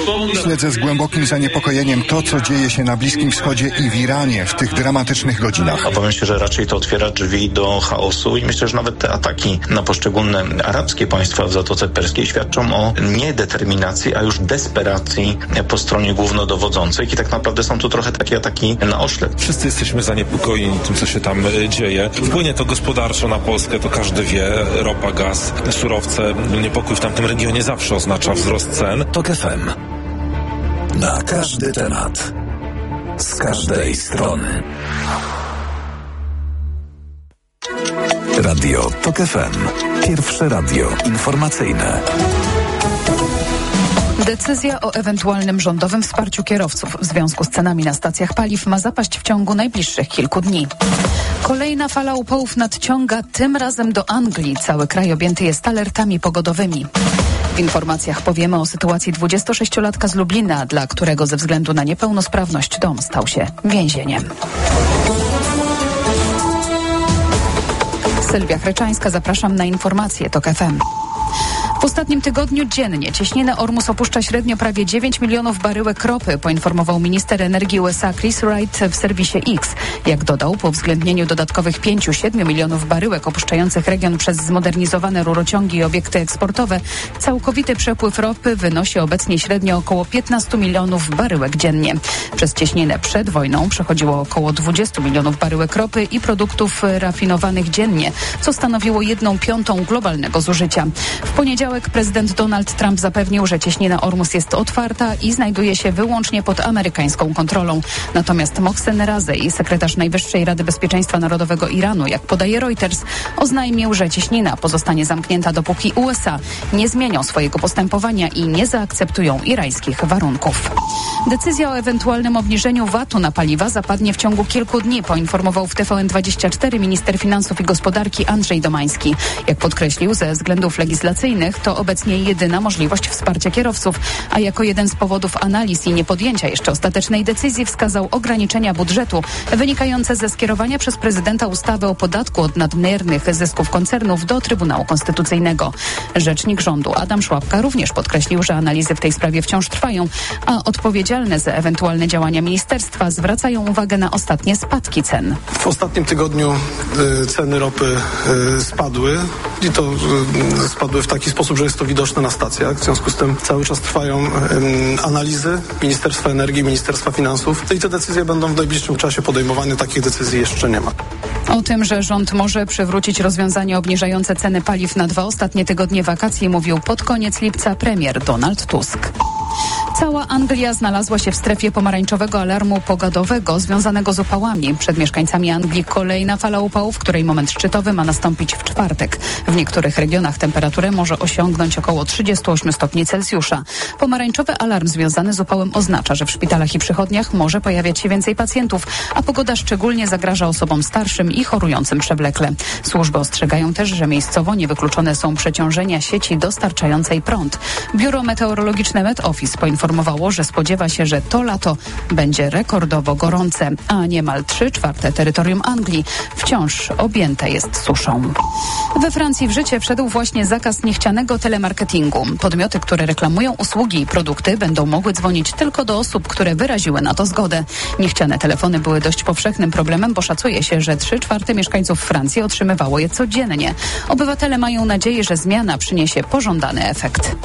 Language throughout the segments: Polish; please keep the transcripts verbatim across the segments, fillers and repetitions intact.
Śledzę z głębokim zaniepokojeniem to, co dzieje się na Bliskim Wschodzie i w Iranie w tych dramatycznych godzinach. Obawiam się, że raczej to otwiera drzwi do chaosu i myślę, że nawet te ataki na poszczególne arabskie państwa w Zatoce Perskiej świadczą o niedeterminacji, a już desperacji po stronie głównodowodzącej i tak naprawdę są tu trochę takie ataki na oślep. Wszyscy jesteśmy zaniepokojeni tym, co się tam dzieje. Wpłynie to gospodarczo na Polskę, to każdy wie. Ropa, gaz, surowce. Niepokój w tamtym regionie zawsze oznacza wzrost cen. Tok F M. Na każdy temat. Z każdej strony. Radio Tok F M. Pierwsze radio informacyjne. Decyzja o ewentualnym rządowym wsparciu kierowców w związku z cenami na stacjach paliw ma zapaść w ciągu najbliższych kilku dni. Kolejna fala upałów nadciąga, tym razem do Anglii. Cały kraj objęty jest alertami pogodowymi. W informacjach powiemy o sytuacji dwudziestosześciolatka z Lublina, dla którego ze względu na niepełnosprawność dom stał się więzieniem. Sylwia Chryczańska, zapraszam na informacje Tok F M. W ostatnim tygodniu dziennie cieśninę Ormus opuszcza średnio prawie dziewięć milionów baryłek ropy, poinformował minister energii U S A Chris Wright w serwisie X. Jak dodał, po uwzględnieniu dodatkowych pięć do siedmiu milionów baryłek opuszczających region przez zmodernizowane rurociągi i obiekty eksportowe, całkowity przepływ ropy wynosi obecnie średnio około piętnaście milionów baryłek dziennie. Przez cieśninę przed wojną przechodziło około dwadzieścia milionów baryłek ropy i produktów rafinowanych dziennie, co stanowiło jedną piątą globalnego zużycia. W poniedziałek prezydent Donald Trump zapewnił, że cieśnina Ormus jest otwarta i znajduje się wyłącznie pod amerykańską kontrolą. Natomiast Mohsen Razej, sekretarz Najwyższej Rady Bezpieczeństwa Narodowego Iranu, jak podaje Reuters, oznajmił, że cieśnina pozostanie zamknięta, dopóki U S A nie zmienią swojego postępowania i nie zaakceptują irańskich warunków. Decyzja o ewentualnym obniżeniu vatu na paliwa zapadnie w ciągu kilku dni, poinformował w T V N dwadzieścia cztery minister finansów i gospodarki Andrzej Domański. Jak podkreślił, ze względów legislacyjnych to obecnie jedyna możliwość wsparcia kierowców, a jako jeden z powodów analiz i niepodjęcia jeszcze ostatecznej decyzji wskazał ograniczenia budżetu wynikające ze skierowania przez prezydenta ustawy o podatku od nadmiernych zysków koncernów do Trybunału Konstytucyjnego. Rzecznik rządu Adam Szłapka również podkreślił, że analizy w tej sprawie wciąż trwają, a odpowiedzialne za ewentualne działania ministerstwa zwracają uwagę na ostatnie spadki cen. W ostatnim tygodniu y, ceny ropy y, spadły i to y, spadły w taki sposób, że jest to widoczne na stacjach. W związku z tym cały czas trwają um, analizy Ministerstwa Energii, Ministerstwa Finansów i te decyzje będą w najbliższym czasie podejmowane. Takich decyzji jeszcze nie ma. O tym, że rząd może przywrócić rozwiązanie obniżające ceny paliw na dwa ostatnie tygodnie wakacji, mówił pod koniec lipca premier Donald Tusk. Cała Anglia znalazła się w strefie pomarańczowego alarmu pogodowego związanego z upałami. Przed mieszkańcami Anglii kolejna fala upałów, której moment szczytowy ma nastąpić w czwartek. W niektórych regionach temperaturę może osiągnąć około trzydzieści osiem stopni Celsjusza. Pomarańczowy alarm związany z upałem oznacza, że w szpitalach i przychodniach może pojawiać się więcej pacjentów, a pogoda szczególnie zagraża osobom starszym i chorującym przewlekle. Służby ostrzegają też, że miejscowo niewykluczone są przeciążenia sieci dostarczającej prąd. Biuro Meteorologiczne Met Office poinformowało, że spodziewa się, że to lato będzie rekordowo gorące, a niemal trzy czwarte terytorium Anglii wciąż objęte jest suszą. We Francji w życie wszedł właśnie zakaz niechcianego telemarketingu. Podmioty, które reklamują usługi i produkty, będą mogły dzwonić tylko do osób, które wyraziły na to zgodę. Niechciane telefony były dość powszechnym problemem, bo szacuje się, że trzy czwarte mieszkańców Francji otrzymywało je codziennie. Obywatele mają nadzieję, że zmiana przyniesie pożądany efekt.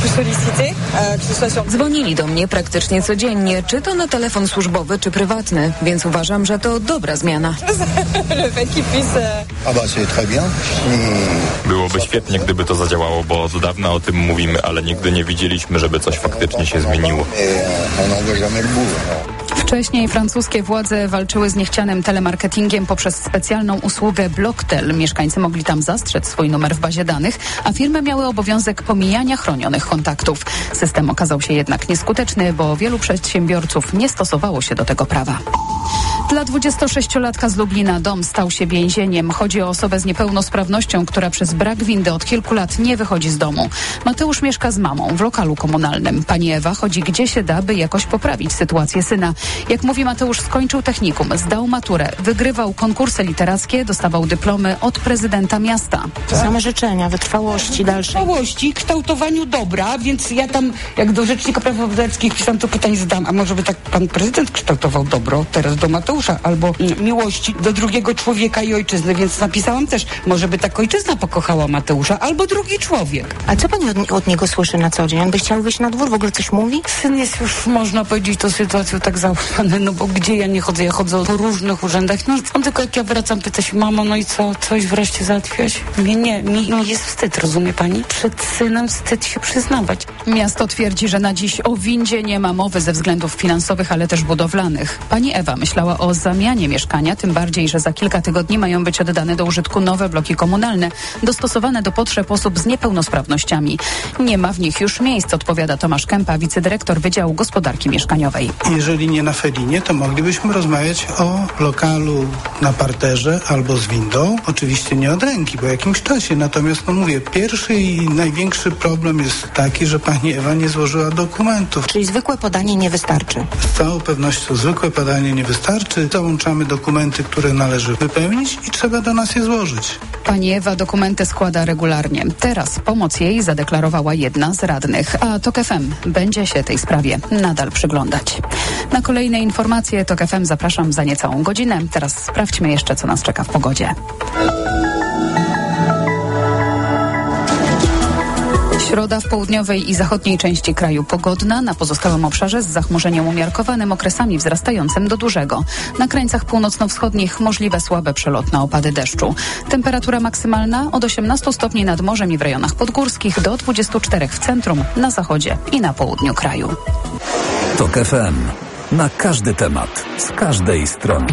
Dzwonili do mnie praktycznie codziennie, czy to na telefon służbowy, czy prywatny, więc uważam, że to dobra zmiana. Byłoby świetnie, gdyby to zadziałało, bo od dawna o tym mówimy, ale nigdy nie widzieliśmy, żeby coś faktycznie się zmieniło. Wcześniej francuskie władze walczyły z niechcianym telemarketingiem poprzez specjalną usługę Blocktel. Mieszkańcy mogli tam zastrzec swój numer w bazie danych, a firmy miały obowiązek pomijania chronionych kontaktów. System okazał się jednak nieskuteczny, bo wielu przedsiębiorców nie stosowało się do tego prawa. Dla dwudziestosześciolatka z Lublina dom stał się więzieniem. Chodzi o osobę z niepełnosprawnością, która przez brak windy od kilku lat nie wychodzi z domu. Mateusz mieszka z mamą w lokalu komunalnym. Pani Ewa chodzi gdzie się da, by jakoś poprawić sytuację syna. Jak mówi Mateusz, skończył technikum, zdał maturę, wygrywał konkursy literackie, dostawał dyplomy od prezydenta miasta. Same życzenia, wytrwałości dalszej. Wytrwałości, kształtowaniu dobra, więc ja tam, jak do Rzecznika Praw Obywatelskich pisam, to pytań zadam, a może by tak pan prezydent kształtował dobro teraz do Mateusza, albo mm, miłości do drugiego człowieka i ojczyzny, więc napisałam też, może by tak ojczyzna pokochała Mateusza, albo drugi człowiek. A co pani od, od niego słyszy na co dzień? On by chciał wyjść na dwór, w ogóle coś mówi? Syn jest już, można powiedzieć, tą sytuacją tak zaufany, no bo gdzie ja nie chodzę, ja chodzę po różnych urzędach, no on tylko jak ja wracam, pyta się, mamo, no i co, coś wreszcie załatwiłaś? Mnie nie, mi no jest wstyd, rozumie pani? Przed synem wstyd się przyznawać. Miasto twierdzi, że na dziś o windzie nie ma mowy ze względów finansowych, ale też budowlanych. Pani Ewa myślała o zamianie mieszkania, tym bardziej, że za kilka tygodni mają być oddane do użytku nowe bloki komunalne, dostosowane do potrzeb osób z niepełnosprawnościami. Nie ma w nich już miejsc, odpowiada Tomasz Kępa, wicedyrektor Wydziału Gospodarki Mieszkaniowej. Jeżeli nie na Felinie, to moglibyśmy rozmawiać o lokalu na parterze albo z windą. Oczywiście nie od ręki, po jakimś czasie. Natomiast, no mówię, pierwszy i największy problem jest taki, że pani Ewa nie złożyła dokumentów. Czyli zwykłe podanie nie wystarczy? Z całą pewnością zwykłe podanie nie wystarczy. Załączamy dokumenty, które należy wypełnić i trzeba do nas je złożyć. Pani Ewa dokumenty składa regularnie. Teraz pomoc jej zadeklarowała jedna z radnych, a TOK F M będzie się tej sprawie nadal przyglądać. Na kolejne informacje TOK F M zapraszam za niecałą godzinę. Teraz sprawdźmy jeszcze, co nas czeka w pogodzie. Środa w południowej i zachodniej części kraju pogodna, na pozostałym obszarze z zachmurzeniem umiarkowanym, okresami wzrastającym do dużego. Na krańcach północno-wschodnich możliwe słabe przelotne opady deszczu. Temperatura maksymalna od osiemnastu stopni nad morzem i w rejonach podgórskich do dwudziestu czterech w centrum, na zachodzie i na południu kraju. TOK F M. Na każdy temat, z każdej strony.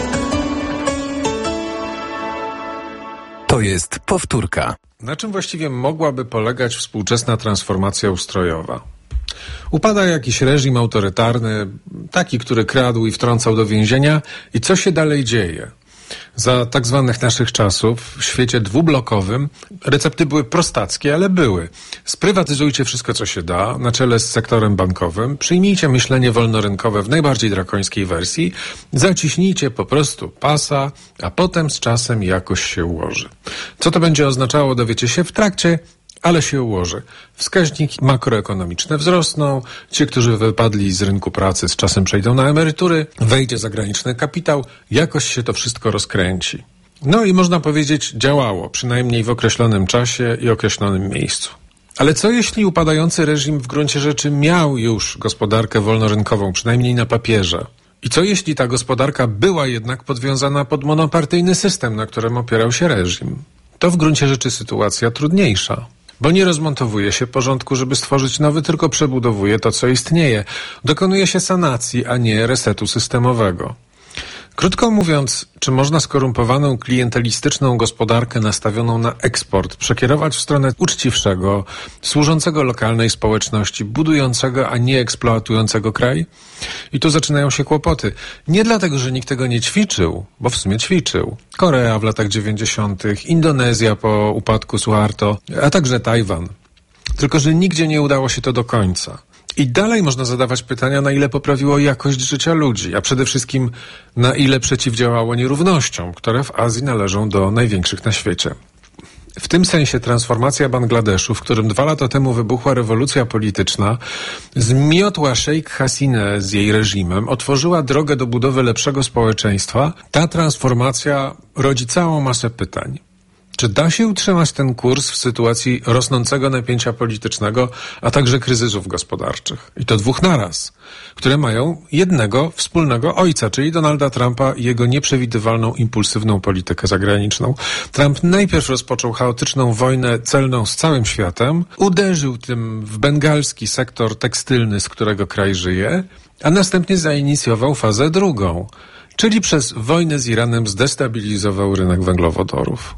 To jest powtórka. Na czym właściwie mogłaby polegać współczesna transformacja ustrojowa? Upada jakiś reżim autorytarny, taki, który kradł i wtrącał do więzienia, i co się dalej dzieje? Za tak zwanych naszych czasów, w świecie dwublokowym, recepty były prostackie, ale były. Sprywatyzujcie wszystko, co się da, na czele z sektorem bankowym, przyjmijcie myślenie wolnorynkowe w najbardziej drakońskiej wersji, zaciśnijcie po prostu pasa, a potem z czasem jakoś się ułoży. Co to będzie oznaczało, dowiecie się w trakcie, ale się ułoży. Wskaźniki makroekonomiczne wzrosną, ci, którzy wypadli z rynku pracy, z czasem przejdą na emerytury, wejdzie zagraniczny kapitał, jakoś się to wszystko rozkręci. No i można powiedzieć, działało, przynajmniej w określonym czasie i określonym miejscu. Ale co jeśli upadający reżim w gruncie rzeczy miał już gospodarkę wolnorynkową, przynajmniej na papierze? I co jeśli ta gospodarka była jednak podwiązana pod monopartyjny system, na którym opierał się reżim? To w gruncie rzeczy sytuacja trudniejsza. Bo nie rozmontowuje się porządku, żeby stworzyć nowy, tylko przebudowuje to, co istnieje. Dokonuje się sanacji, a nie resetu systemowego. Krótko mówiąc, czy można skorumpowaną, klientelistyczną gospodarkę nastawioną na eksport przekierować w stronę uczciwszego, służącego lokalnej społeczności, budującego, a nie eksploatującego kraj? I tu zaczynają się kłopoty. Nie dlatego, że nikt tego nie ćwiczył, bo w sumie ćwiczył. Korea w latach dziewięćdziesiątych, Indonezja po upadku Suharto, a także Tajwan. Tylko że nigdzie nie udało się to do końca. I dalej można zadawać pytania, na ile poprawiło jakość życia ludzi, a przede wszystkim na ile przeciwdziałało nierównościom, które w Azji należą do największych na świecie. W tym sensie transformacja Bangladeszu, w którym dwa lata temu wybuchła rewolucja polityczna, zmiotła Sheikh Hasinę z jej reżimem, otworzyła drogę do budowy lepszego społeczeństwa. Ta transformacja rodzi całą masę pytań. Czy da się utrzymać ten kurs w sytuacji rosnącego napięcia politycznego, a także kryzysów gospodarczych? I to dwóch naraz, które mają jednego wspólnego ojca, czyli Donalda Trumpa i jego nieprzewidywalną, impulsywną politykę zagraniczną. Trump najpierw rozpoczął chaotyczną wojnę celną z całym światem, uderzył tym w bengalski sektor tekstylny, z którego kraj żyje, a następnie zainicjował fazę drugą, czyli przez wojnę z Iranem zdestabilizował rynek węglowodorów.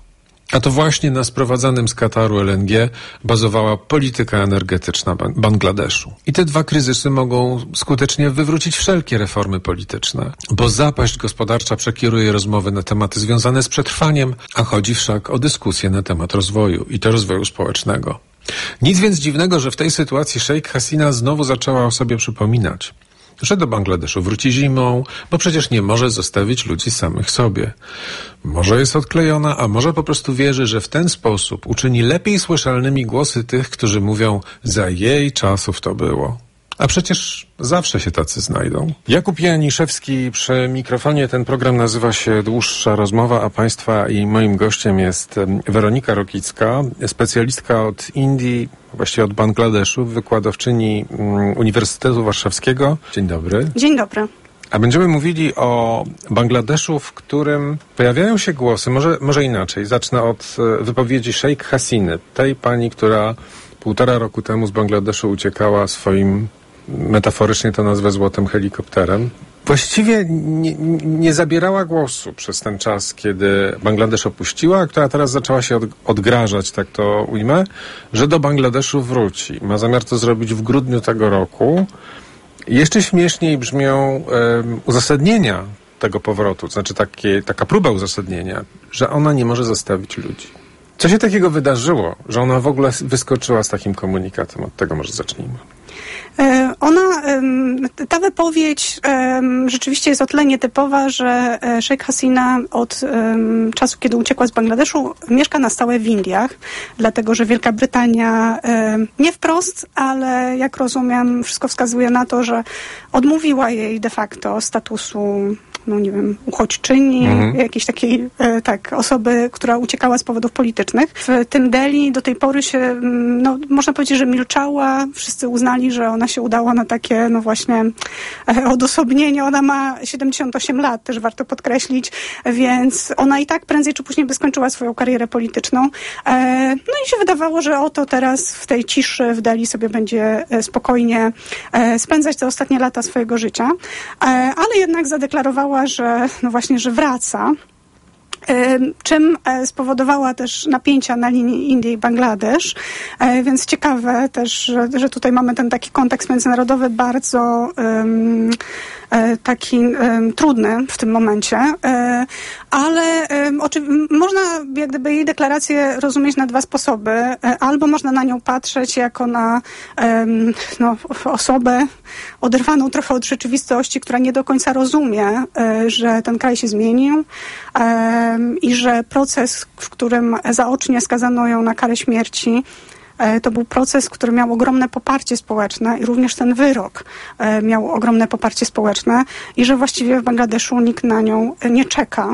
A to właśnie na sprowadzanym z Kataru L N G bazowała polityka energetyczna Bangladeszu. I te dwa kryzysy mogą skutecznie wywrócić wszelkie reformy polityczne, bo zapaść gospodarcza przekieruje rozmowy na tematy związane z przetrwaniem, a chodzi wszak o dyskusję na temat rozwoju i to rozwoju społecznego. Nic więc dziwnego, że w tej sytuacji szejk Hasina znowu zaczęła o sobie przypominać, że do Bangladeszu wróci zimą, bo przecież nie może zostawić ludzi samych sobie. Może jest odklejona, a może po prostu wierzy, że w ten sposób uczyni lepiej słyszalnymi głosy tych, którzy mówią, za jej czasów to było. A przecież zawsze się tacy znajdą. Jakub Janiszewski przy mikrofonie. Ten program nazywa się Dłuższa Rozmowa, a Państwa i moim gościem jest Weronika Rokicka, specjalistka od Indii, właściwie od Bangladeszu, wykładowczyni Uniwersytetu Warszawskiego. Dzień dobry. Dzień dobry. A będziemy mówili o Bangladeszu, w którym pojawiają się głosy, może, może inaczej. Zacznę od wypowiedzi szejk Hasiny, tej pani, która półtora roku temu z Bangladeszu uciekała swoim, metaforycznie to nazwę, złotym helikopterem. Właściwie nie, nie zabierała głosu przez ten czas, kiedy Bangladesz opuściła, a która teraz zaczęła się od, odgrażać, tak to ujmę, że do Bangladeszu wróci. Ma zamiar to zrobić w grudniu tego roku. Jeszcze śmieszniej brzmią um, uzasadnienia tego powrotu, to znaczy takie, taka próba uzasadnienia, że ona nie może zostawić ludzi. Co się takiego wydarzyło, że ona w ogóle wyskoczyła z takim komunikatem? Od tego może zacznijmy. Ona, ta wypowiedź rzeczywiście jest o tyle nietypowa, że szejk Hasina od czasu, kiedy uciekła z Bangladeszu, mieszka na stałe w Indiach, dlatego że Wielka Brytania nie wprost, ale jak rozumiem, wszystko wskazuje na to, że odmówiła jej de facto statusu, no nie wiem, uchodźczyni, mhm. jakiejś takiej e, tak, osoby, która uciekała z powodów politycznych. W tym Delhi do tej pory się, no można powiedzieć, że milczała. Wszyscy uznali, że ona się udała na takie, no właśnie, e, odosobnienie. Ona ma siedemdziesiąt osiem lat, też warto podkreślić, więc ona i tak prędzej czy później by skończyła swoją karierę polityczną. E, no i się wydawało, że oto teraz w tej ciszy w Delhi sobie będzie e, spokojnie e, spędzać te ostatnie lata swojego życia. E, ale jednak zadeklarowała, że no właśnie, że wraca, czym spowodowała też napięcia na linii Indii i Bangladesz, więc ciekawe też, że, że tutaj mamy ten taki kontekst międzynarodowy bardzo um, taki um, trudny w tym momencie, ale um, oczywi- można jak gdyby jej deklarację rozumieć na dwa sposoby. Albo można na nią patrzeć jako na um, no, osobę oderwaną trochę od rzeczywistości, która nie do końca rozumie, że ten kraj się zmienił um, i że proces, w którym zaocznie skazano ją na karę śmierci, to był proces, który miał ogromne poparcie społeczne i również ten wyrok miał ogromne poparcie społeczne i że właściwie w Bangladeszu nikt na nią nie czeka.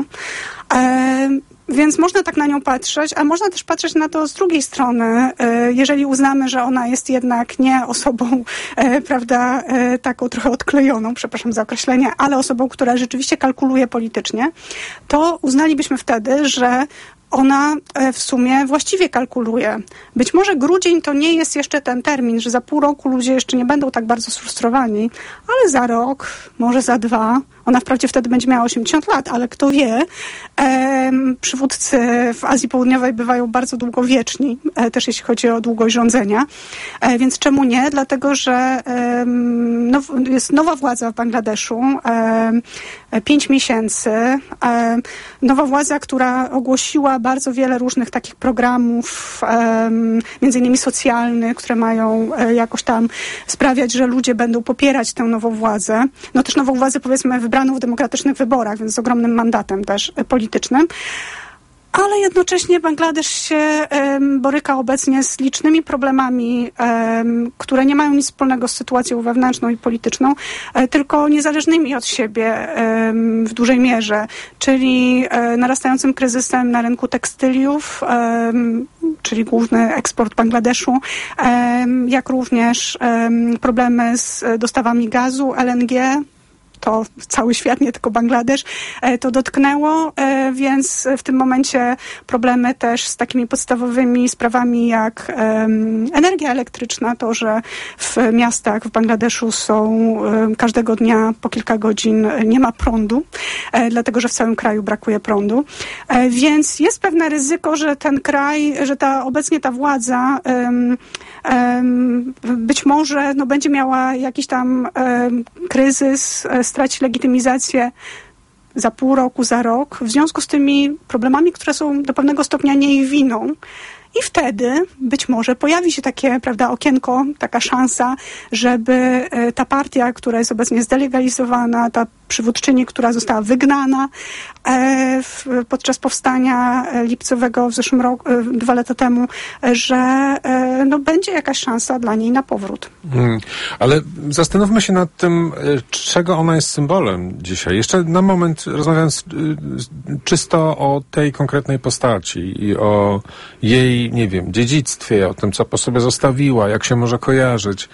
Więc można tak na nią patrzeć, a można też patrzeć na to z drugiej strony, jeżeli uznamy, że ona jest jednak nie osobą, prawda, taką trochę odklejoną, przepraszam za określenie, ale osobą, która rzeczywiście kalkuluje politycznie, to uznalibyśmy wtedy, że ona w sumie właściwie kalkuluje. Być może grudzień to nie jest jeszcze ten termin, że za pół roku ludzie jeszcze nie będą tak bardzo sfrustrowani, ale za rok, może za dwa, ona wprawdzie wtedy będzie miała osiemdziesiąt lat, ale kto wie, e, przywódcy w Azji Południowej bywają bardzo długowieczni, e, też jeśli chodzi o długość rządzenia, e, więc czemu nie? Dlatego, że e, now, jest nowa władza w Bangladeszu, e, pięć miesięcy, e, nowa władza, która ogłosiła bardzo wiele różnych takich programów, e, między innymi socjalnych, które mają e, jakoś tam sprawiać, że ludzie będą popierać tę nową władzę. No też nową władzę, powiedzmy, wybraną w demokratycznych wyborach, więc z ogromnym mandatem też e, politycznym. Ale jednocześnie Bangladesz się um, boryka obecnie z licznymi problemami, um, które nie mają nic wspólnego z sytuacją wewnętrzną i polityczną, e, tylko niezależnymi od siebie um, w dużej mierze, czyli e, narastającym kryzysem na rynku tekstyliów, um, czyli główny eksport Bangladeszu, um, jak również um, problemy z dostawami gazu, L N G, to cały świat, nie tylko Bangladesz, to dotknęło, więc w tym momencie problemy też z takimi podstawowymi sprawami jak energia elektryczna, to, że w miastach w Bangladeszu są każdego dnia po kilka godzin nie ma prądu, dlatego że w całym kraju brakuje prądu. Więc jest pewne ryzyko, że ten kraj, że ta obecnie ta władza um, um, być może no, będzie miała jakiś tam um, kryzys, straci legitymizację za pół roku, za rok, w związku z tymi problemami, które są do pewnego stopnia nie jej winą. I wtedy być może pojawi się takie, prawda, okienko, taka szansa, żeby ta partia, która jest obecnie zdelegalizowana, ta przywódczyni, która została wygnana e, w, podczas powstania lipcowego w zeszłym roku, e, dwa lata temu, że e, no, będzie jakaś szansa dla niej na powrót. Hmm, ale zastanówmy się nad tym, czego ona jest symbolem dzisiaj. Jeszcze na moment rozmawiając czysto o tej konkretnej postaci i o jej, nie wiem, dziedzictwie, o tym, co po sobie zostawiła, jak się może kojarzyć.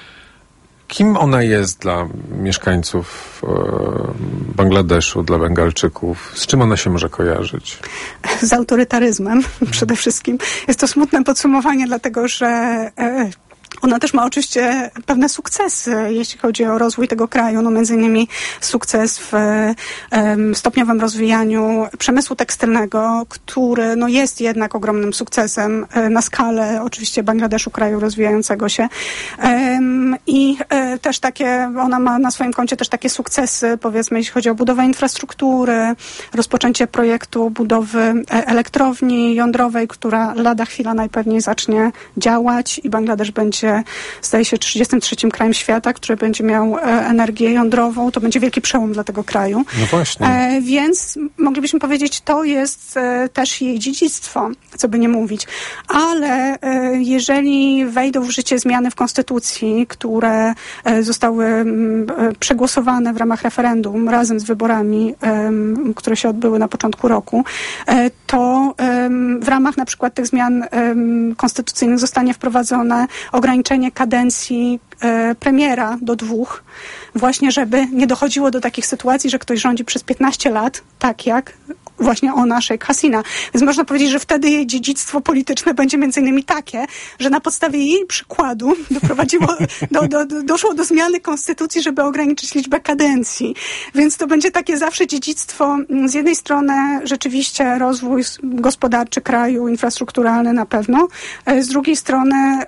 Kim ona jest dla mieszkańców e, Bangladeszu, dla Bengalczyków? Z czym ona się może kojarzyć? Z autorytaryzmem przede wszystkim. Jest to smutne podsumowanie, dlatego że e, ona też ma oczywiście pewne sukcesy, jeśli chodzi o rozwój tego kraju, no między innymi sukces w um, stopniowym rozwijaniu przemysłu tekstylnego, który no, jest jednak ogromnym sukcesem um, na skalę oczywiście Bangladeszu, kraju rozwijającego się. Um, I um, też takie, ona ma na swoim koncie też takie sukcesy, powiedzmy, jeśli chodzi o budowę infrastruktury, rozpoczęcie projektu budowy elektrowni jądrowej, która lada chwila najpewniej zacznie działać i Bangladesz będzie, zdaje się, trzydziestym trzecim krajem świata, który będzie miał e, energię jądrową. To będzie wielki przełom dla tego kraju. No właśnie. E, więc moglibyśmy powiedzieć, to jest e, też jej dziedzictwo, co by nie mówić. Ale e, jeżeli wejdą w życie zmiany w konstytucji, które e, zostały m, e, przegłosowane w ramach referendum razem z wyborami, e, które się odbyły na początku roku, e, to e, w ramach na przykład tych zmian e, konstytucyjnych zostanie wprowadzone ograniczenie kadencji e, premiera do dwóch, właśnie żeby nie dochodziło do takich sytuacji, że ktoś rządzi przez piętnaście lat, tak jak właśnie ona, Sheikh Hasina. Więc można powiedzieć, że wtedy jej dziedzictwo polityczne będzie między innymi takie, że na podstawie jej przykładu doprowadziło, do, do, do, doszło do zmiany konstytucji, żeby ograniczyć liczbę kadencji. Więc to będzie takie zawsze dziedzictwo, z jednej strony rzeczywiście rozwój gospodarczy kraju, infrastrukturalny na pewno, z drugiej strony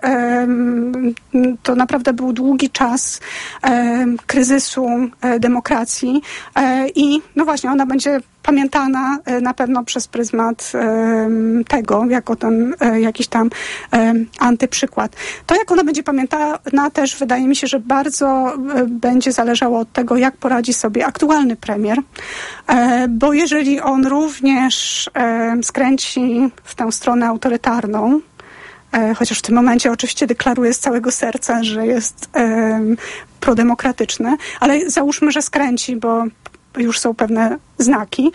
to naprawdę był długi czas kryzysu demokracji i no właśnie ona będzie pamiętana na pewno przez pryzmat tego, jako ten jakiś tam antyprzykład. To, jak ona będzie pamiętana, też wydaje mi się, że bardzo będzie zależało od tego, jak poradzi sobie aktualny premier, bo jeżeli on również skręci w tę stronę autorytarną, chociaż w tym momencie oczywiście deklaruje z całego serca, że jest prodemokratyczny, ale załóżmy, że skręci, bo już są pewne znaki,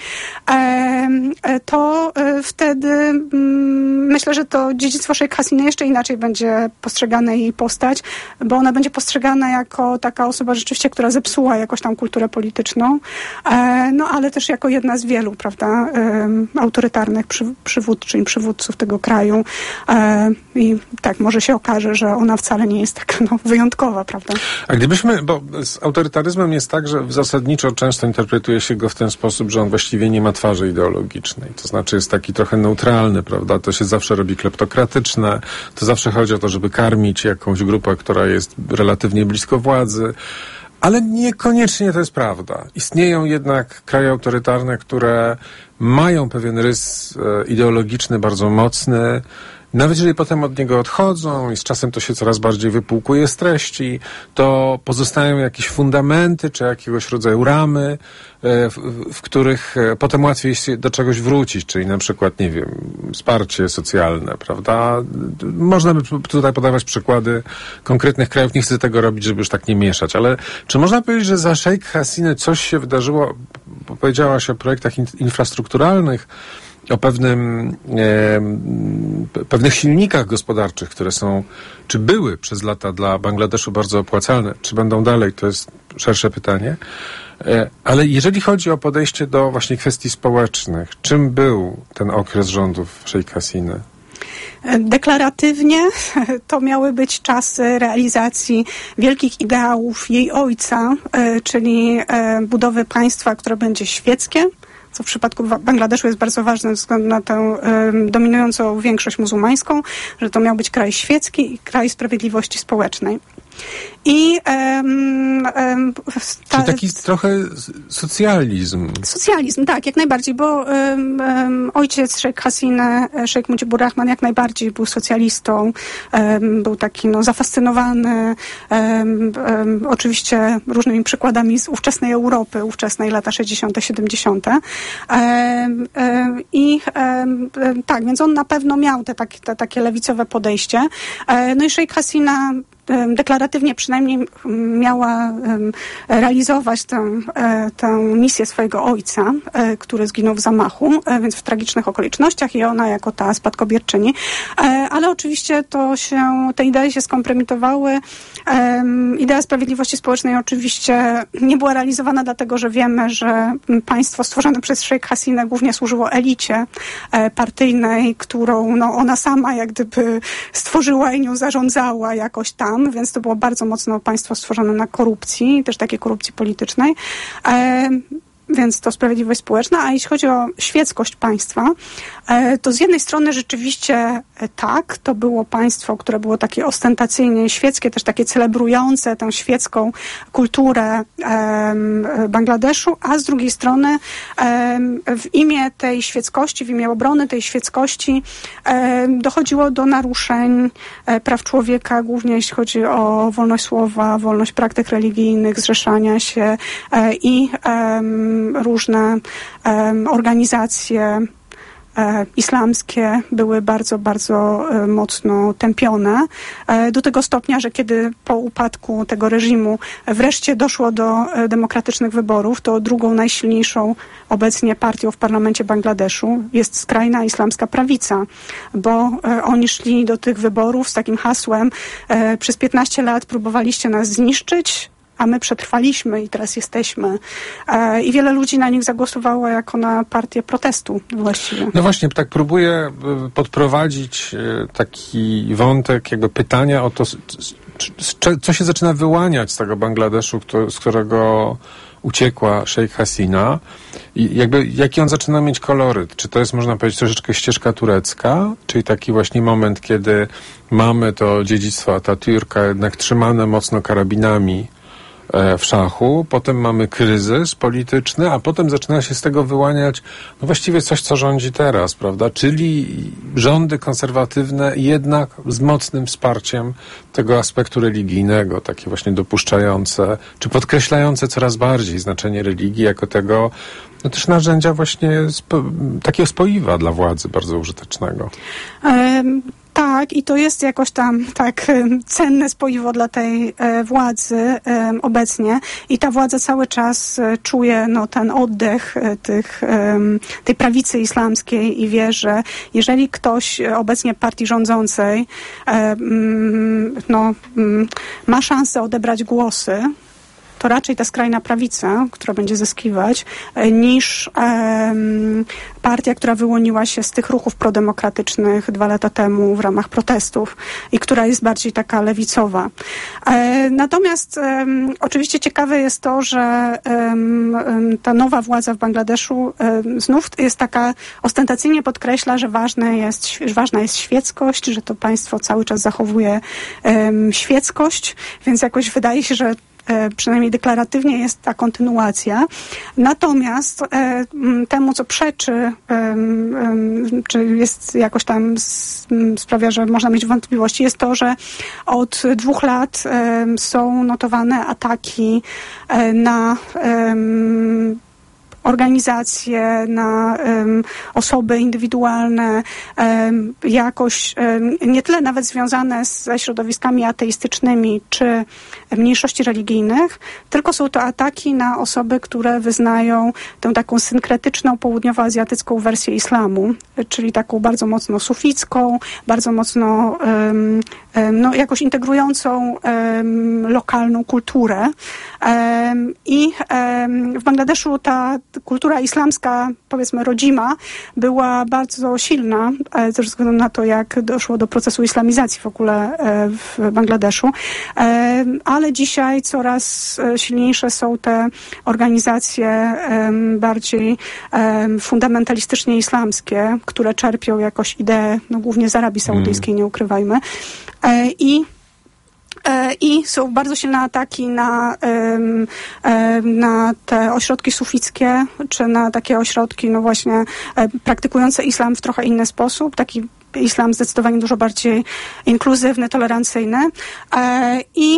to wtedy myślę, że to dziedzictwo Sheikh Hasiny jeszcze inaczej będzie postrzegane jej postać, bo ona będzie postrzegana jako taka osoba rzeczywiście, która zepsuła jakoś tam kulturę polityczną, no ale też jako jedna z wielu, prawda, autorytarnych przy, przywódczyń, przywódców tego kraju i tak może się okaże, że ona wcale nie jest taka no, wyjątkowa, prawda. A gdybyśmy, bo z autorytaryzmem jest tak, że zasadniczo często interpretuje się go w ten sposób, że on właściwie nie ma twarzy ideologicznej. To znaczy jest taki trochę neutralny, prawda? To się zawsze robi kleptokratyczne. To zawsze chodzi o to, żeby karmić jakąś grupę, która jest relatywnie blisko władzy. Ale niekoniecznie to jest prawda. Istnieją jednak kraje autorytarne, które mają pewien rys e, ideologiczny bardzo mocny. Nawet jeżeli potem od niego odchodzą i z czasem to się coraz bardziej wypłukuje z treści, to pozostają jakieś fundamenty czy jakiegoś rodzaju ramy, w, w których potem łatwiej jest do czegoś wrócić, czyli na przykład, nie wiem, wsparcie socjalne, prawda? Można by tutaj podawać przykłady konkretnych krajów, nie chcę tego robić, żeby już tak nie mieszać, ale czy można powiedzieć, że za Sheikh Hasiny coś się wydarzyło, powiedziałaś o projektach in, infrastrukturalnych, o pewnym, e, pewnych silnikach gospodarczych, które są, czy były przez lata dla Bangladeszu bardzo opłacalne, czy będą dalej, to jest szersze pytanie. E, ale jeżeli chodzi o podejście do właśnie kwestii społecznych, czym był ten okres rządów Sheikh Hasiny? Deklaratywnie to miały być czasy realizacji wielkich ideałów jej ojca, czyli budowy państwa, które będzie świeckie, co w przypadku Bangladeszu jest bardzo ważne ze względu na tę um, dominującą większość muzułmańską, że to miał być kraj świecki i kraj sprawiedliwości społecznej. I um, um, ta, Czyli taki trochę socjalizm. Socjalizm, tak, jak najbardziej, bo um, um, ojciec Sheikh Hasiny, Sheikh Mujibur Rahman jak najbardziej był socjalistą, um, był taki no, zafascynowany um, um, oczywiście różnymi przykładami z ówczesnej Europy, ówczesnej lata sześćdziesiąte, siedemdziesiąte. Um, um, I um, tak, więc on na pewno miał te, takie, te takie lewicowe podejście. Um, no i Sheikh Hasina deklaratywnie przynajmniej miała realizować tę, tę misję swojego ojca, który zginął w zamachu, więc w tragicznych okolicznościach i ona jako ta spadkobierczyni. Ale oczywiście to się, te idee się skompromitowały. Idea sprawiedliwości społecznej oczywiście nie była realizowana dlatego, że wiemy, że państwo stworzone przez Sheikh Hasinę głównie służyło elicie partyjnej, którą no, ona sama jak gdyby stworzyła i nią zarządzała jakoś tam. Więc to było bardzo mocno państwo stworzone na korupcji, też takiej korupcji politycznej. E, więc to sprawiedliwość społeczna. A jeśli chodzi o świeckość państwa, e, to z jednej strony rzeczywiście e, tak, to było państwo, które było takie ostentacyjnie świeckie, też takie celebrujące tę świecką kulturę e, Bangladeszu, a z drugiej strony e, w imię tej świeckości, w imię obrony tej świeckości e, dochodziło do naruszeń e, praw człowieka, głównie jeśli chodzi o wolność słowa, wolność praktyk religijnych, zrzeszania się e, i e, różne um, organizacje e, islamskie były bardzo, bardzo e, mocno tępione. E, do tego stopnia, że kiedy po upadku tego reżimu wreszcie doszło do e, demokratycznych wyborów, to drugą najsilniejszą obecnie partią w parlamencie Bangladeszu jest skrajna islamska prawica, bo e, oni szli do tych wyborów z takim hasłem e, przez piętnaście lat próbowaliście nas zniszczyć, a my przetrwaliśmy i teraz jesteśmy. E, I wiele ludzi na nich zagłosowało jako na partię protestu właściwie. No właśnie, tak próbuję podprowadzić taki wątek jakby pytania o to, co się zaczyna wyłaniać z tego Bangladeszu, z którego uciekła Sheikh Hasina i jakby jaki on zaczyna mieć koloryt. Czy to jest, można powiedzieć, troszeczkę ścieżka turecka, czyli taki właśnie moment, kiedy mamy to dziedzictwo Atatürka jednak trzymane mocno karabinami w szachu, potem mamy kryzys polityczny, a potem zaczyna się z tego wyłaniać no właściwie coś, co rządzi teraz, prawda? Czyli rządy konserwatywne jednak z mocnym wsparciem tego aspektu religijnego, takie właśnie dopuszczające, czy podkreślające coraz bardziej znaczenie religii jako tego, no też narzędzia właśnie spo, takiego spoiwa dla władzy bardzo użytecznego. Um. Tak, i to jest jakoś tam tak cenne spoiwo dla tej e, władzy e, obecnie i ta władza cały czas e, czuje no, ten oddech e, tych, e, tej prawicy islamskiej i wie, że jeżeli ktoś obecnie partii rządzącej e, mm, no, mm, ma szansę odebrać głosy, to raczej ta skrajna prawica, która będzie zyskiwać, niż um, partia, która wyłoniła się z tych ruchów prodemokratycznych dwa lata temu w ramach protestów i która jest bardziej taka lewicowa. E, natomiast um, oczywiście ciekawe jest to, że um, ta nowa władza w Bangladeszu um, znów jest taka, ostentacyjnie podkreśla, że ważne jest, ważna jest świeckość, że to państwo cały czas zachowuje um, świeckość, więc jakoś wydaje się, że przynajmniej deklaratywnie jest ta kontynuacja. Natomiast e, temu, co przeczy, e, e, czy jest jakoś tam s, sprawia, że można mieć wątpliwości, jest to, że od dwóch lat e, są notowane ataki e, na e, organizacje, na um, osoby indywidualne, um, jakoś um, nie tyle nawet związane ze środowiskami ateistycznymi czy mniejszości religijnych, tylko są to ataki na osoby, które wyznają tę taką synkretyczną południowoazjatycką wersję islamu, czyli taką bardzo mocno suficką, bardzo mocno um, um, no, jakoś integrującą um, lokalną kulturę. Um, I um, w Bangladeszu ta kultura islamska, powiedzmy rodzima, była bardzo silna, e, ze względu na to, jak doszło do procesu islamizacji w ogóle e, w Bangladeszu. E, ale dzisiaj coraz silniejsze są te organizacje e, bardziej e, fundamentalistycznie islamskie, które czerpią jakoś ideę, no głównie z Arabii Saudyjskiej, nie ukrywajmy. E, I I są bardzo silne ataki na, na te ośrodki sufickie, czy na takie ośrodki, no właśnie, praktykujące islam w trochę inny sposób, taki islam zdecydowanie dużo bardziej inkluzywny, tolerancyjny. I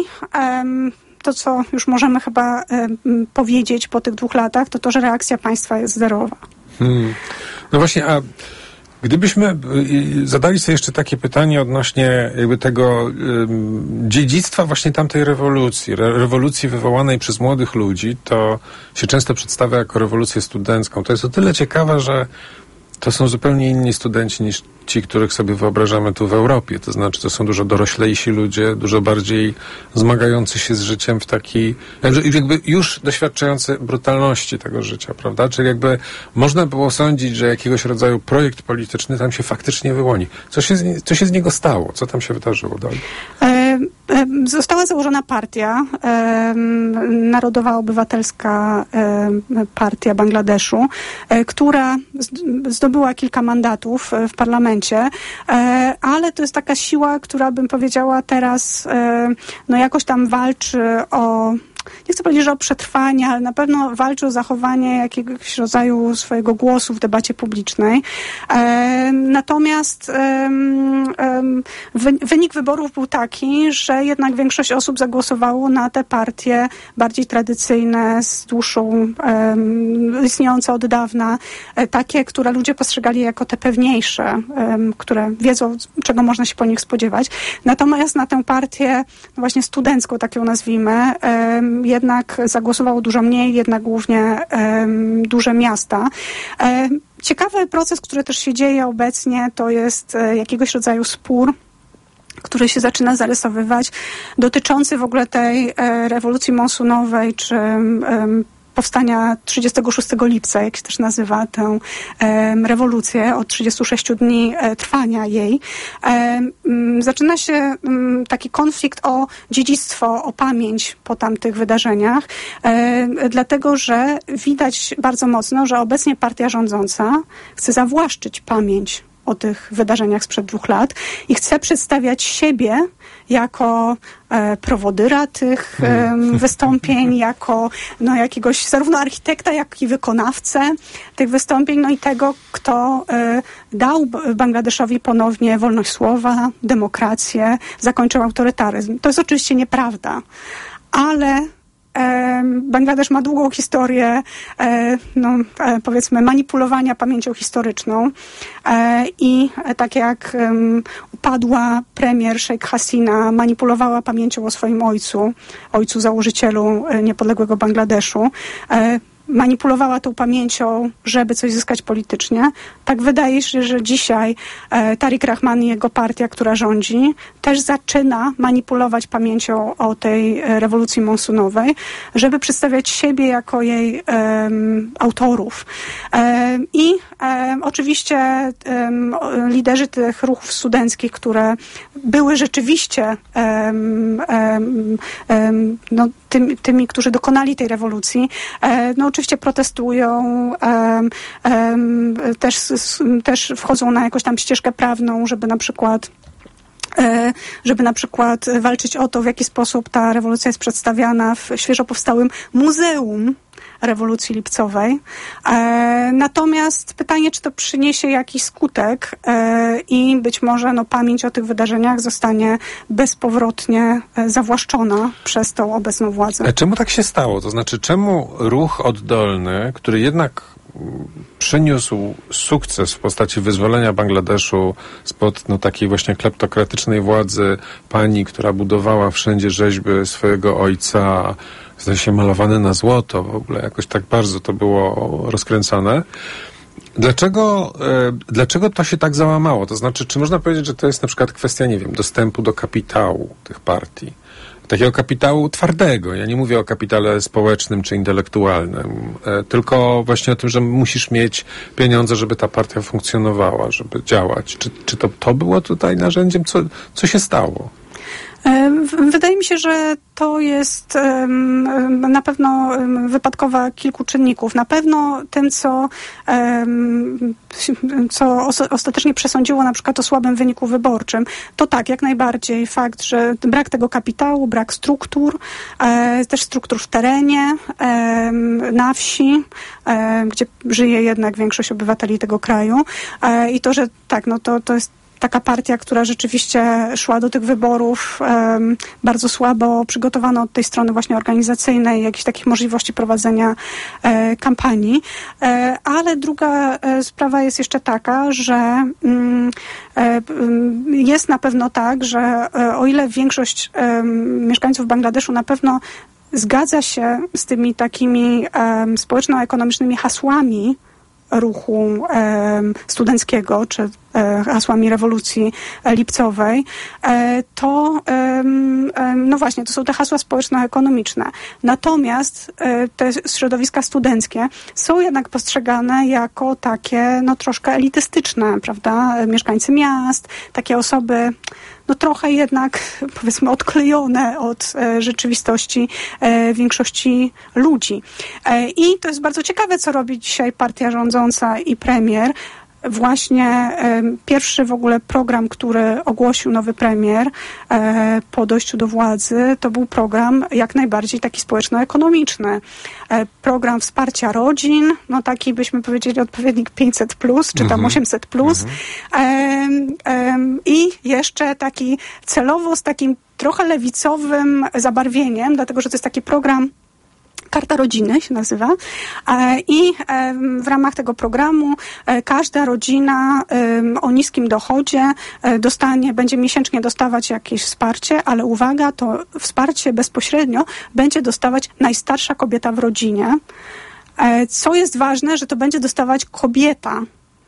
to, co już możemy chyba powiedzieć po tych dwóch latach, to to, że reakcja państwa jest zerowa. Hmm. No właśnie, a gdybyśmy zadali sobie jeszcze takie pytanie odnośnie jakby tego um, dziedzictwa właśnie tamtej rewolucji, re, rewolucji wywołanej przez młodych ludzi, to się często przedstawia jako rewolucję studencką. To jest o tyle ciekawe, że to są zupełnie inni studenci niż ci, których sobie wyobrażamy tu w Europie. To znaczy, to są dużo doroślejsi ludzie, dużo bardziej zmagający się z życiem w taki, jakby już doświadczający brutalności tego życia, prawda? Czyli jakby można było sądzić, że jakiegoś rodzaju projekt polityczny tam się faktycznie wyłoni. Co się z, co się z niego stało? Co tam się wydarzyło dalej? E, e, została założona partia, e, Narodowa Obywatelska e, Partia Bangladeszu, e, która zdobyła kilka mandatów w parlamencie, ale to jest taka siła, która, bym powiedziała, teraz no jakoś tam walczy o, nie chcę powiedzieć, że o przetrwanie, ale na pewno walczy o zachowanie jakiegoś rodzaju swojego głosu w debacie publicznej. E, natomiast e, e, wynik wyborów był taki, że jednak większość osób zagłosowało na te partie bardziej tradycyjne, z dłuższą, e, istniejące od dawna, e, takie, które ludzie postrzegali jako te pewniejsze, e, które wiedzą, czego można się po nich spodziewać. Natomiast na tę partię właśnie studencką, tak ją nazwijmy, e, jednak zagłosowało dużo mniej, jednak głównie um, duże miasta. Um, ciekawy proces, który też się dzieje obecnie, to jest um, jakiegoś rodzaju spór, który się zaczyna zarysowywać, dotyczący w ogóle tej um, rewolucji monsunowej, czy um, powstania trzydziestego szóstego lipca, jak się też nazywa tę e, rewolucję, od trzydziestu sześciu dni e, trwania jej. E, m, zaczyna się m, taki konflikt o dziedzictwo, o pamięć po tamtych wydarzeniach, e, dlatego, że widać bardzo mocno, że obecnie partia rządząca chce zawłaszczyć pamięć o tych wydarzeniach sprzed dwóch lat i chce przedstawiać siebie jako e, prowodyra tych e, wystąpień, jako no, jakiegoś zarówno architekta, jak i wykonawcę tych wystąpień, no i tego, kto e, dał Bangladeszowi ponownie wolność słowa, demokrację, zakończył autorytaryzm. To jest oczywiście nieprawda, ale Bangladesz ma długą historię, no, powiedzmy, manipulowania pamięcią historyczną i tak jak upadła premier Sheikh Hasina, manipulowała pamięcią o swoim ojcu, ojcu założycielu niepodległego Bangladeszu, manipulowała tą pamięcią, żeby coś zyskać politycznie. Tak wydaje się, że dzisiaj e, Tariq Rahman i jego partia, która rządzi, też zaczyna manipulować pamięcią o tej e, rewolucji monsunowej, żeby przedstawiać siebie jako jej e, autorów. E, I e, oczywiście e, liderzy tych ruchów studenckich, które były rzeczywiście e, e, e, no, tymi, tymi, którzy dokonali tej rewolucji, e, no oczywiście protestują, um, um, też, też wchodzą na jakąś tam ścieżkę prawną, żeby na przykład żeby na przykład walczyć o to, w jaki sposób ta rewolucja jest przedstawiana w świeżo powstałym muzeum rewolucji lipcowej. E, natomiast pytanie, czy to przyniesie jakiś skutek, e, i być może no, pamięć o tych wydarzeniach zostanie bezpowrotnie zawłaszczona przez tą obecną władzę. A czemu tak się stało? To znaczy, czemu ruch oddolny, który jednak przyniósł sukces w postaci wyzwolenia Bangladeszu spod no, takiej właśnie kleptokratycznej władzy pani, która budowała wszędzie rzeźby swojego ojca, zdaje się malowane na złoto, w ogóle jakoś tak bardzo to było rozkręcone. Dlaczego, e, dlaczego to się tak załamało? To znaczy, czy można powiedzieć, że to jest na przykład kwestia, nie wiem, dostępu do kapitału tych partii? Takiego kapitału twardego. Ja nie mówię o kapitale społecznym czy intelektualnym, e, tylko właśnie o tym, że musisz mieć pieniądze, żeby ta partia funkcjonowała, żeby działać. Czy, czy to, to było tutaj narzędziem? Co, co się stało? Wydaje mi się, że to jest um, na pewno um, wypadkowa kilku czynników. Na pewno tym, co, um, co os- ostatecznie przesądziło na przykład o słabym wyniku wyborczym, to tak, jak najbardziej fakt, że brak tego kapitału, brak struktur, e, też struktur w terenie, e, na wsi, e, gdzie żyje jednak większość obywateli tego kraju e, i to, że tak, no to, to jest taka partia, która rzeczywiście szła do tych wyborów um, bardzo słabo przygotowana od tej strony właśnie organizacyjnej, jakichś takich możliwości prowadzenia e, kampanii. E, ale druga e, sprawa jest jeszcze taka, że mm, e, jest na pewno tak, że e, o ile większość e, mieszkańców Bangladeszu na pewno zgadza się z tymi takimi e, społeczno-ekonomicznymi hasłami ruchu e, studenckiego, czy e, hasłami rewolucji lipcowej, e, to e, no właśnie, to są te hasła społeczno-ekonomiczne. Natomiast e, te środowiska studenckie są jednak postrzegane jako takie, no troszkę elitystyczne, prawda? Mieszkańcy miast, takie osoby no trochę jednak, powiedzmy, odklejone od e, rzeczywistości e, większości ludzi. E, I to jest bardzo ciekawe, co robi dzisiaj partia rządząca i premier. Właśnie e, pierwszy w ogóle program, który ogłosił nowy premier e, po dojściu do władzy, to był program jak najbardziej taki społeczno-ekonomiczny. E, program wsparcia rodzin, no taki byśmy powiedzieli odpowiednik pięćset plus, czy tam osiemset plus. E, e, I jeszcze taki celowo z takim trochę lewicowym zabarwieniem, dlatego że to jest taki program Karta Rodziny się nazywa i w ramach tego programu każda rodzina o niskim dochodzie dostanie, będzie miesięcznie dostawać jakieś wsparcie, ale uwaga, to wsparcie bezpośrednio będzie dostawać najstarsza kobieta w rodzinie. Co jest ważne, że to będzie dostawać kobieta,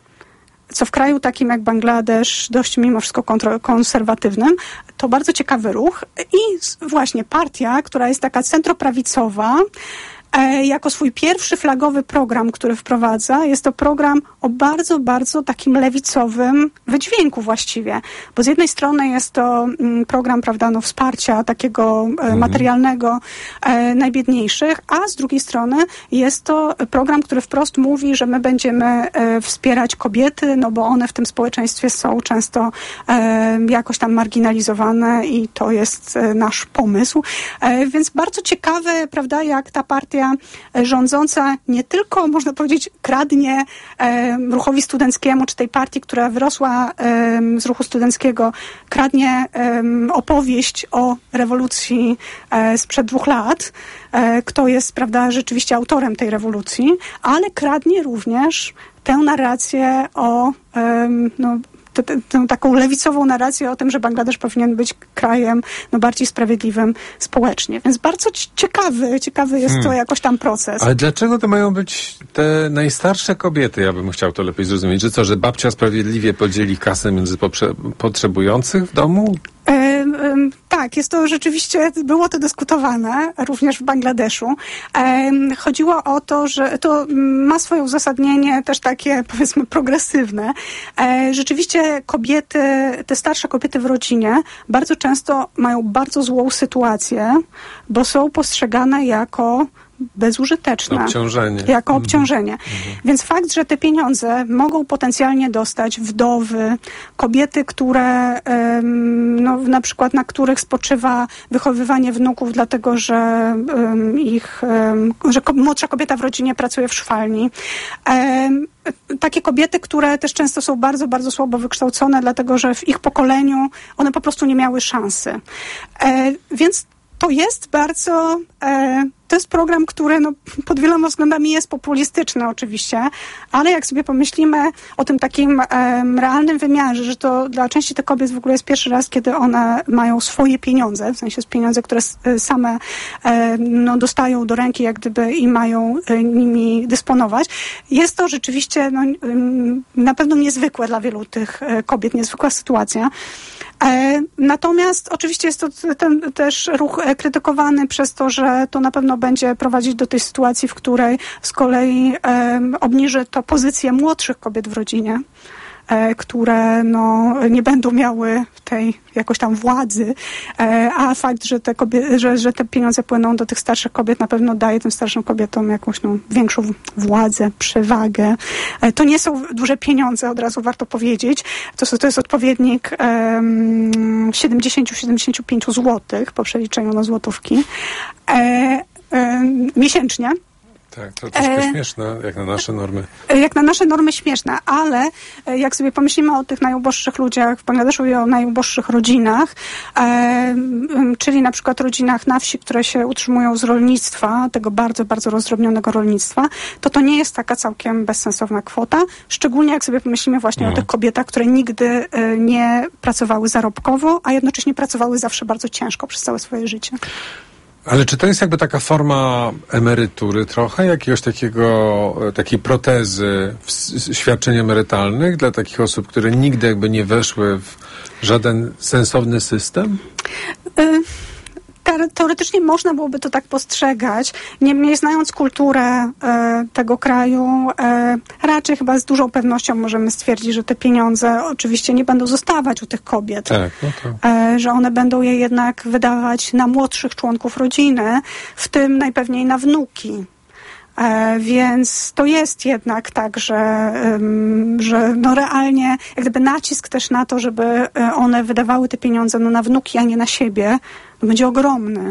co w kraju takim jak Bangladesz, dość mimo wszystko kontro- konserwatywnym, to bardzo ciekawy ruch. I właśnie partia, która jest taka centroprawicowa, e, jako swój pierwszy flagowy program, który wprowadza, jest to program o bardzo, bardzo takim lewicowym wydźwięku właściwie. Bo z jednej strony jest to mm, program, prawda, no, wsparcia takiego e, mhm. materialnego e, najbiedniejszych, a z drugiej strony jest to program, który wprost mówi, że my będziemy e, wspierać kobiety, no bo one w tym społeczeństwie są często e, jakoś tam marginalizowane i to jest e, nasz pomysł. E, więc bardzo ciekawe, prawda, jak ta partia rządząca nie tylko, można powiedzieć, kradnie e, ruchowi studenckiemu, czy tej partii, która wyrosła e, z ruchu studenckiego, kradnie e, opowieść o rewolucji e, sprzed dwóch lat, e, kto jest, prawda, rzeczywiście autorem tej rewolucji, ale kradnie również tę narrację o e, no, Tę, tę taką lewicową narrację o tym, że Bangladesz powinien być krajem no, bardziej sprawiedliwym społecznie. Więc bardzo ciekawy, ciekawy jest hmm. to jakoś tam proces. Ale dlaczego to mają być te najstarsze kobiety? Ja bym chciał to lepiej zrozumieć. Że co, że babcia sprawiedliwie podzieli kasę między poprze- potrzebujących w domu? E, e, tak, jest to rzeczywiście, było to dyskutowane również w Bangladeszu. E, chodziło o to, że to ma swoje uzasadnienie też takie, powiedzmy, progresywne. E, rzeczywiście kobiety, te starsze kobiety w rodzinie bardzo często mają bardzo złą sytuację, bo są postrzegane jako bezużyteczne. Obciążenie. Jako Mhm. obciążenie. Mhm. Więc fakt, że te pieniądze mogą potencjalnie dostać wdowy, kobiety, które ym, no, na przykład na których spoczywa wychowywanie wnuków, dlatego że ym, ich, ym, że ko- młodsza kobieta w rodzinie pracuje w szwalni. Ym, takie kobiety, które też często są bardzo, bardzo słabo wykształcone, dlatego że w ich pokoleniu one po prostu nie miały szansy. E, więc to jest bardzo, e, to jest program, który no, pod wieloma względami jest populistyczny oczywiście, ale jak sobie pomyślimy o tym takim e, realnym wymiarze, że to dla części tych kobiet w ogóle jest pierwszy raz, kiedy one mają swoje pieniądze, w sensie pieniądze, które same e, no, dostają do ręki, jak gdyby i mają e, nimi dysponować. Jest to rzeczywiście no, na pewno niezwykłe dla wielu tych e, kobiet, niezwykła sytuacja. E, natomiast oczywiście jest to ten też ruch e, krytykowany przez to, że to na pewno będzie prowadzić do tej sytuacji, w której z kolei e, obniży to pozycję młodszych kobiet w rodzinie, e, które no, nie będą miały tej jakoś tam władzy, e, a fakt, że te, kobiety, że, że te pieniądze płyną do tych starszych kobiet, na pewno daje tym starszym kobietom jakąś no, większą władzę, przewagę. E, to nie są duże pieniądze, od razu warto powiedzieć. To, to jest odpowiednik um, siedemdziesiąt do siedemdziesięciu pięciu złotych po przeliczeniu na złotówki e, e, miesięcznie. Tak, to troszkę e, śmieszne, jak na nasze normy. Jak na nasze normy śmieszne, ale jak sobie pomyślimy o tych najuboższych ludziach w Bangladeszu i o najuboższych rodzinach, e, czyli na przykład rodzinach na wsi, które się utrzymują z rolnictwa, tego bardzo, bardzo rozdrobnionego rolnictwa, to to nie jest taka całkiem bezsensowna kwota, szczególnie jak sobie pomyślimy właśnie no. o tych kobietach, które nigdy e, nie pracowały zarobkowo, a jednocześnie pracowały zawsze bardzo ciężko przez całe swoje życie. Ale czy to jest jakby taka forma emerytury trochę, jakiegoś takiego, takiej protezy w świadczeń emerytalnych dla takich osób, które nigdy jakby nie weszły w żaden sensowny system? Y- Teoretycznie można byłoby to tak postrzegać, niemniej znając kulturę e, tego kraju, e, raczej chyba z dużą pewnością możemy stwierdzić, że te pieniądze oczywiście nie będą zostawać u tych kobiet, tak, no to... e, że one będą je jednak wydawać na młodszych członków rodziny, w tym najpewniej na wnuki. E, więc to jest jednak tak, że, ym, że no realnie jak gdyby nacisk też na to, żeby one wydawały te pieniądze no na wnuki, a nie na siebie, no będzie ogromny.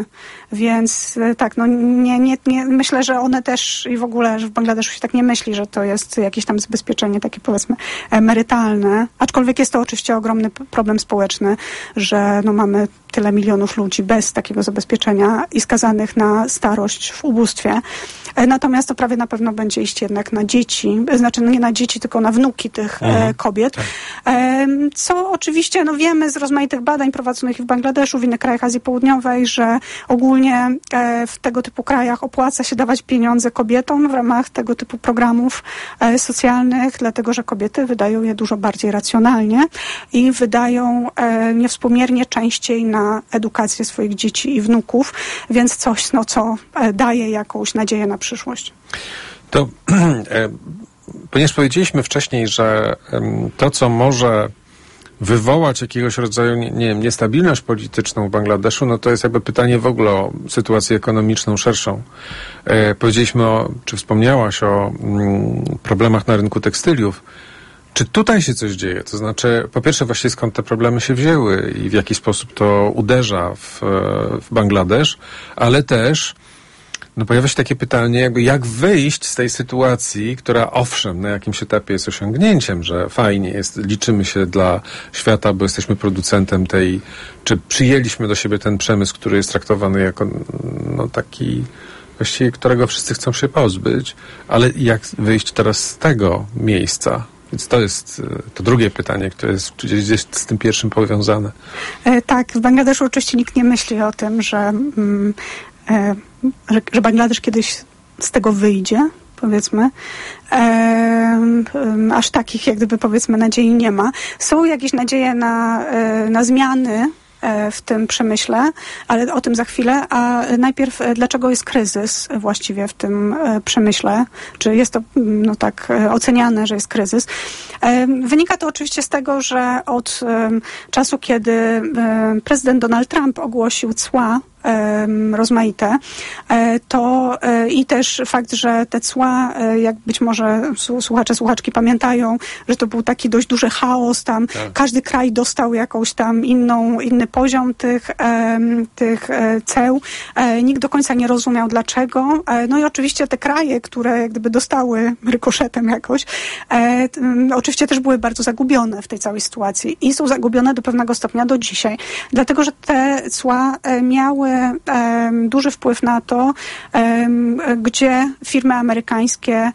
Więc tak, no nie, nie, nie, myślę, że one też i w ogóle, że w Bangladeszu się tak nie myśli, że to jest jakieś tam zabezpieczenie takie powiedzmy emerytalne. Aczkolwiek jest to oczywiście ogromny problem społeczny, że no mamy tyle milionów ludzi bez takiego zabezpieczenia i skazanych na starość w ubóstwie. Natomiast to prawie na pewno będzie iść jednak na dzieci, znaczy no nie na dzieci, tylko na wnuki tych mhm. e, kobiet. Tak. E, co oczywiście no wiemy z rozmaitych badań prowadzonych w Bangladeszu, w innych krajach Azji Południowej, że ogólnie e, w tego typu krajach opłaca się dawać pieniądze kobietom w ramach tego typu programów e, socjalnych, dlatego że kobiety wydają je dużo bardziej racjonalnie i wydają e, niewspółmiernie częściej na edukację swoich dzieci i wnuków, więc coś, no, co e, daje jakąś nadzieję na przyszłość. To, e, ponieważ powiedzieliśmy wcześniej, że e, to, co może wywołać jakiegoś rodzaju, nie, nie wiem, niestabilność polityczną w Bangladeszu, no to jest jakby pytanie w ogóle o sytuację ekonomiczną szerszą. E, powiedzieliśmy o, czy wspomniałaś o mm, problemach na rynku tekstyliów. Czy tutaj się coś dzieje? To znaczy, po pierwsze właściwie skąd te problemy się wzięły i w jaki sposób to uderza w, w Bangladesz, ale też no pojawia się takie pytanie, jakby jak wyjść z tej sytuacji, która owszem, na jakimś etapie jest osiągnięciem, że fajnie jest, liczymy się dla świata, bo jesteśmy producentem tej, czy przyjęliśmy do siebie ten przemysł, który jest traktowany jako no taki, właściwie którego wszyscy chcą się pozbyć, ale jak wyjść teraz z tego miejsca? Więc to jest to drugie pytanie, które jest gdzieś z tym pierwszym powiązane. E, tak, w Bangladeszu oczywiście nikt nie myśli o tym, że mm, e, Że, że Bangladesz kiedyś z tego wyjdzie, powiedzmy. E, e, aż takich, jak gdyby, powiedzmy, nadziei nie ma. Są jakieś nadzieje na, e, na zmiany e, w tym przemyśle, ale o tym za chwilę. A najpierw, e, dlaczego jest kryzys właściwie w tym e, przemyśle? Czy jest to no tak e, oceniane, że jest kryzys? E, wynika to oczywiście z tego, że od e, czasu, kiedy e, prezydent Donald Trump ogłosił cła rozmaite, to i też fakt, że te cła, jak być może słuchacze, słuchaczki pamiętają, że to był taki dość duży chaos tam, tak. Każdy kraj dostał jakąś tam inną, inny poziom tych, tych ceł. Nikt do końca nie rozumiał dlaczego. No i oczywiście te kraje, które jak gdyby dostały rykoszetem jakoś, oczywiście też były bardzo zagubione w tej całej sytuacji i są zagubione do pewnego stopnia do dzisiaj. Dlatego, że te cła miały duży wpływ na to, gdzie firmy amerykańskie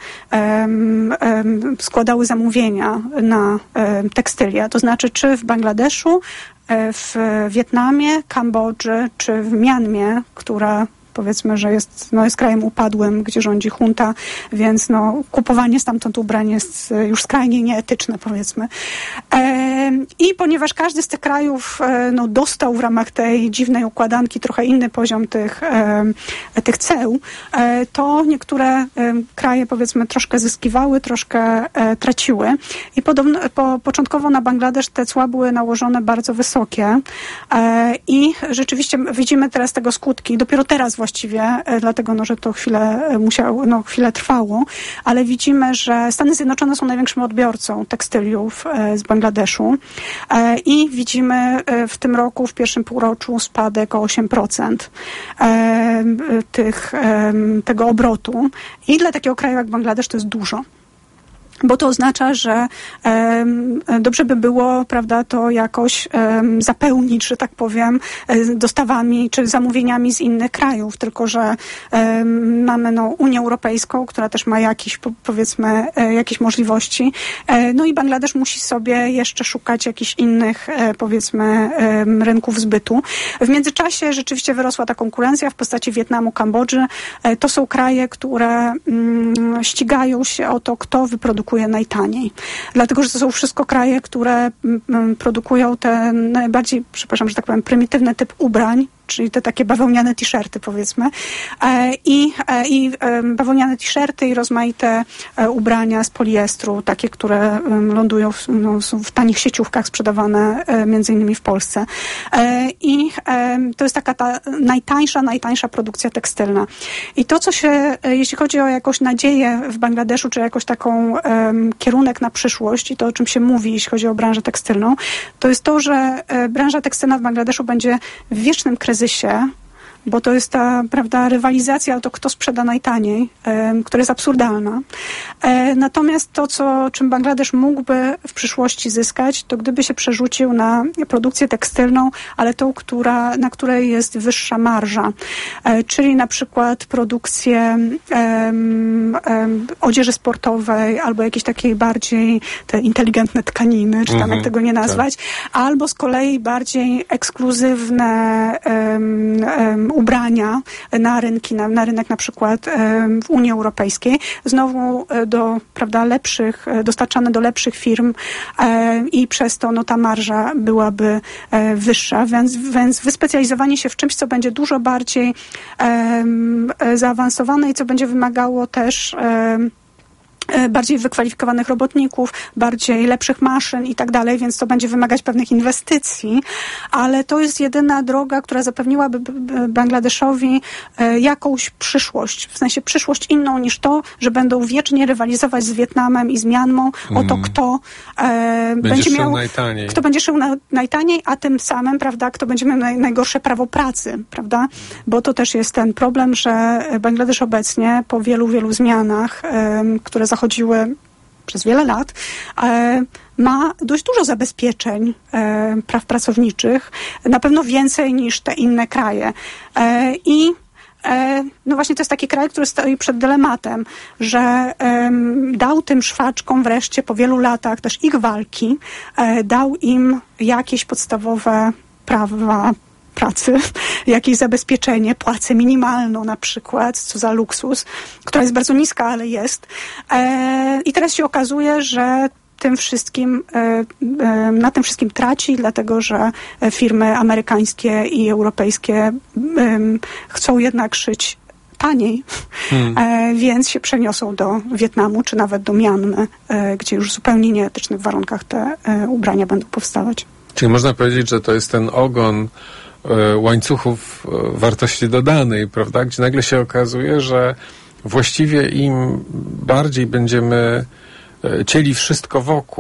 składały zamówienia na tekstylia. To znaczy, czy w Bangladeszu, w Wietnamie, Kambodży, czy w Mianmie, która powiedzmy, że jest, no jest krajem upadłym, gdzie rządzi junta, więc no, kupowanie stamtąd ubrań jest już skrajnie nieetyczne, powiedzmy. E, I ponieważ każdy z tych krajów e, no, dostał w ramach tej dziwnej układanki trochę inny poziom tych, e, tych ceł, e, to niektóre e, kraje, powiedzmy, troszkę zyskiwały, troszkę e, traciły. I podobno, po, początkowo na Bangladesz te cła były nałożone bardzo wysokie e, i rzeczywiście widzimy teraz tego skutki. Dopiero teraz właściwie, dlatego no, że to chwilę musiało, no, chwilę trwało, ale widzimy, że Stany Zjednoczone są największym odbiorcą tekstyliów z Bangladeszu i widzimy w tym roku, w pierwszym półroczu spadek o osiem procent tych, tego obrotu i dla takiego kraju jak Bangladesz to jest dużo. Bo to oznacza, że um, dobrze by było, prawda, to jakoś um, zapełnić, że tak powiem, dostawami czy zamówieniami z innych krajów. Tylko że um, mamy no, Unię Europejską, która też ma jakieś, po, powiedzmy, e, jakieś możliwości. E, no i Bangladesz musi sobie jeszcze szukać jakichś innych, e, powiedzmy, e, rynków zbytu. W międzyczasie rzeczywiście wyrosła ta konkurencja w postaci Wietnamu, Kambodży. E, to są kraje, które mm, ścigają się o to, kto wyprodukuje najtaniej. Dlatego, że to są wszystko kraje, które m, produkują ten najbardziej, przepraszam, że tak powiem, prymitywny typ ubrań, czyli te takie bawełniane t-shirty, powiedzmy. E, I e, i e, bawełniane t-shirty i rozmaite e, ubrania z poliestru, takie, które e, lądują w, no, są w tanich sieciówkach sprzedawane e, między innymi w Polsce. E, I e, to jest taka ta najtańsza, najtańsza produkcja tekstylna. I to, co się, e, jeśli chodzi o jakąś nadzieję w Bangladeszu, czy jakoś taką e, kierunek na przyszłość i to, o czym się mówi, jeśli chodzi o branżę tekstylną, to jest to, że e, branża tekstylna w Bangladeszu będzie w wiecznym kryzysie, bo to jest ta, prawda, rywalizacja o to, kto sprzeda najtaniej, e, która jest absurdalna. E, natomiast to, co, czym Bangladesz mógłby w przyszłości zyskać, to gdyby się przerzucił na produkcję tekstylną, ale tą, która, na której jest wyższa marża. E, czyli na przykład produkcję e, e, odzieży sportowej albo jakieś takiej bardziej te inteligentne tkaniny, czy tam mm-hmm. jak tego nie nazwać, tak. Albo z kolei bardziej ekskluzywne e, e, ubrania na rynki, na, na rynek na przykład w Unii Europejskiej, znowu do, prawda, lepszych, dostarczane do lepszych firm e, i przez to no, ta marża byłaby e, wyższa, więc, więc wyspecjalizowanie się w czymś, co będzie dużo bardziej e, zaawansowane i co będzie wymagało też e, bardziej wykwalifikowanych robotników, bardziej lepszych maszyn i tak dalej, więc to będzie wymagać pewnych inwestycji, ale to jest jedyna droga, która zapewniłaby Bangladeszowi jakąś przyszłość, w sensie przyszłość inną niż to, że będą wiecznie rywalizować z Wietnamem i z Mianmą mm. o to, kto e, będzie, będzie miał, najtaniej. kto będzie szył na, najtaniej, a tym samym, prawda, kto będzie miał naj, najgorsze prawo pracy, prawda, bo to też jest ten problem, że Bangladesz obecnie po wielu, wielu zmianach, e, które zachodziły przez wiele lat, e, ma dość dużo zabezpieczeń e, praw pracowniczych, na pewno więcej niż te inne kraje. E, I e, no właśnie to jest taki kraj, który stoi przed dylematem, że e, dał tym szwaczkom wreszcie po wielu latach też ich walki, e, dał im jakieś podstawowe prawa pracy, jakieś zabezpieczenie, płacę minimalną na przykład, co za luksus, która jest bardzo niska, ale jest. E, I teraz się okazuje, że tym wszystkim, e, e, na tym wszystkim traci, dlatego że firmy amerykańskie i europejskie e, chcą jednak szyć taniej, hmm. e, więc się przeniosą do Wietnamu, czy nawet do Mianmy, e, gdzie już w zupełnie nieetycznych warunkach te e, ubrania będą powstawać. Czyli można powiedzieć, że to jest ten ogon e, łańcuchów e, wartości dodanej, prawda? Gdzie nagle się okazuje, że właściwie im bardziej będziemy e, cieli wszystko wokół,